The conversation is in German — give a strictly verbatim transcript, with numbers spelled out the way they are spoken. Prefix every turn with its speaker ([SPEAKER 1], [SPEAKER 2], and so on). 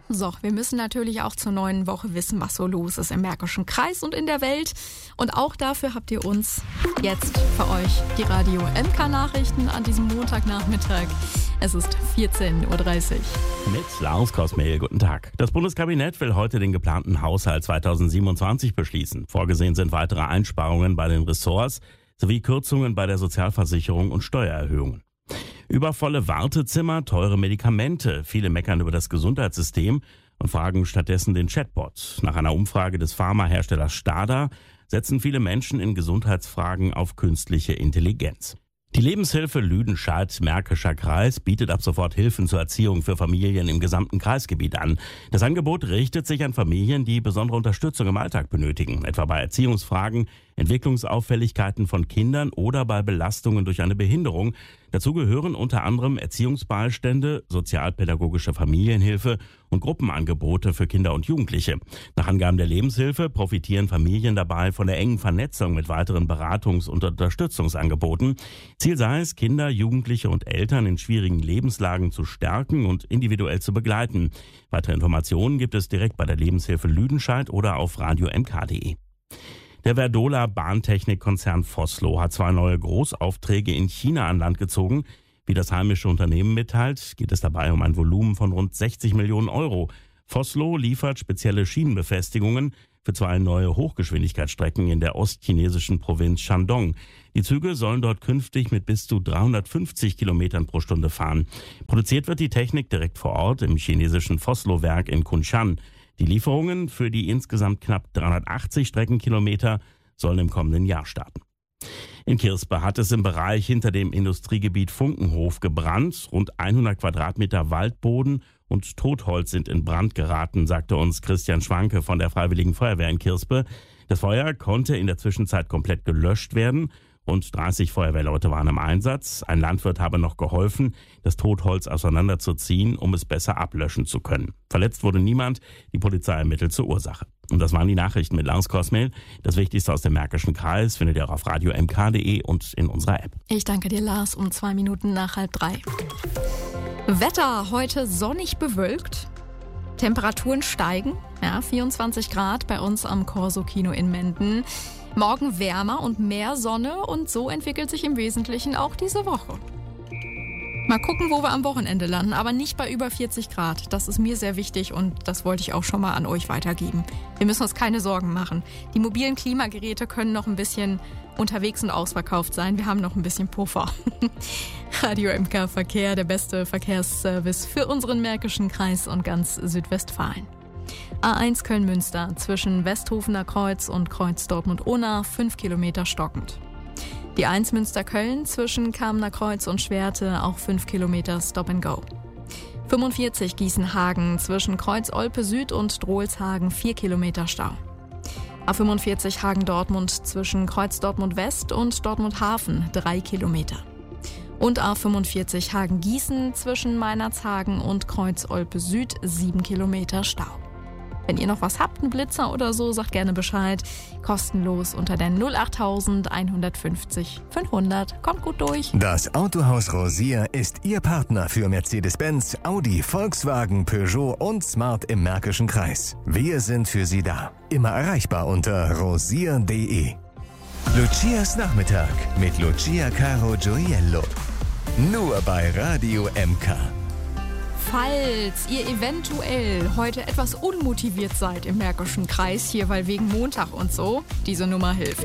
[SPEAKER 1] So, wir müssen natürlich auch zur neuen Woche wissen, was so los ist im Märkischen Kreis und in der Welt. Und auch dafür habt ihr uns jetzt für euch die Radio M K-Nachrichten an diesem Montagnachmittag. Es ist vierzehn Uhr dreißig.
[SPEAKER 2] Mit Lars Kosmehl, guten Tag. Das Bundeskabinett will heute den geplanten Haushalt zweitausendsiebenundzwanzig beschließen. Vorgesehen sind weitere Einsparungen bei den Ressorts sowie Kürzungen bei der Sozialversicherung und Steuererhöhungen. Übervolle Wartezimmer, teure Medikamente. Viele meckern über das Gesundheitssystem und fragen stattdessen den Chatbot. Nach einer Umfrage des Pharmaherstellers Stada setzen viele Menschen in Gesundheitsfragen auf künstliche Intelligenz. Die Lebenshilfe Lüdenscheid-Märkischer Kreis bietet ab sofort Hilfen zur Erziehung für Familien im gesamten Kreisgebiet an. Das Angebot richtet sich an Familien, die besondere Unterstützung im Alltag benötigen, etwa bei Erziehungsfragen, Entwicklungsauffälligkeiten von Kindern oder bei Belastungen durch eine Behinderung. Dazu gehören unter anderem Erziehungsbeistände, sozialpädagogische Familienhilfe und Gruppenangebote für Kinder und Jugendliche. Nach Angaben der Lebenshilfe profitieren Familien dabei von der engen Vernetzung mit weiteren Beratungs- und Unterstützungsangeboten. Ziel sei es, Kinder, Jugendliche und Eltern in schwierigen Lebenslagen zu stärken und individuell zu begleiten. Weitere Informationen gibt es direkt bei der Lebenshilfe Lüdenscheid oder auf radio m k punkt d e. Der Verdola Bahntechnikkonzern Vossloh hat zwei neue Großaufträge in China an Land gezogen. Wie das heimische Unternehmen mitteilt, geht es dabei um ein Volumen von rund sechzig Millionen Euro. Vossloh liefert spezielle Schienenbefestigungen für zwei neue Hochgeschwindigkeitsstrecken in der ostchinesischen Provinz Shandong. Die Züge sollen dort künftig mit bis zu dreihundertfünfzig Kilometern pro Stunde fahren. Produziert wird die Technik direkt vor Ort im chinesischen Vossloh-Werk in Kunshan. Die Lieferungen für die insgesamt knapp dreihundertachtzig Streckenkilometer sollen im kommenden Jahr starten. In Kirspe hat es im Bereich hinter dem Industriegebiet Funkenhof gebrannt. Rund hundert Quadratmeter Waldboden und Totholz sind in Brand geraten, sagte uns Christian Schwanke von der Freiwilligen Feuerwehr in Kirspe. Das Feuer konnte in der Zwischenzeit komplett gelöscht werden. Rund dreißig Feuerwehrleute waren im Einsatz. Ein Landwirt habe noch geholfen, das Totholz auseinanderzuziehen, um es besser ablöschen zu können. Verletzt wurde niemand. Die Polizei ermittelt zur Ursache. Und das waren die Nachrichten mit Lars Kosmehl. Das Wichtigste aus dem Märkischen Kreis findet ihr auch auf radio m k punkt d e und in unserer App.
[SPEAKER 1] Ich danke dir, Lars, um zwei Minuten nach halb drei. Wetter heute sonnig bewölkt. Temperaturen steigen. Ja, vierundzwanzig Grad bei uns am Corso-Kino in Menden. Morgen wärmer und mehr Sonne und so entwickelt sich im Wesentlichen auch diese Woche. Mal gucken, wo wir am Wochenende landen, aber nicht bei über vierzig Grad. Das ist mir sehr wichtig und das wollte ich auch schon mal an euch weitergeben. Wir müssen uns keine Sorgen machen. Die mobilen Klimageräte können noch ein bisschen unterwegs und ausverkauft sein. Wir haben noch ein bisschen Puffer. Radio M K Verkehr, der beste Verkehrsservice für unseren Märkischen Kreis und ganz Südwestfalen. A eins Köln-Münster zwischen Westhofener Kreuz und Kreuz Dortmund-Unna fünf Kilometer stockend. Die eins Münster-Köln zwischen Kamener Kreuz und Schwerte auch fünf Kilometer Stop and Go. fünfundvierzig Gießen-Hagen zwischen Kreuz Olpe Süd und Drohlshagen vier Kilometer Stau. A fünfundvierzig Hagen-Dortmund zwischen Kreuz Dortmund West und Dortmund Hafen drei Kilometer. Und A fünfundvierzig Hagen-Gießen zwischen Meinerzhagen und Kreuz Olpe Süd sieben Kilometer Stau. Wenn ihr noch was habt, einen Blitzer oder so, sagt gerne Bescheid. Kostenlos unter der null acht eins fünfzig fünfhundert. Kommt gut durch.
[SPEAKER 3] Das Autohaus Rosier ist Ihr Partner für Mercedes-Benz, Audi, Volkswagen, Peugeot und Smart im Märkischen Kreis. Wir sind für Sie da. Immer erreichbar unter rosier punkt d e. Lucias Nachmittag mit Lucia Caro Gioiello. Nur bei Radio M K.
[SPEAKER 1] Falls ihr eventuell heute etwas unmotiviert seid im Märkischen Kreis, hier, weil wegen Montag und so, diese Nummer hilft.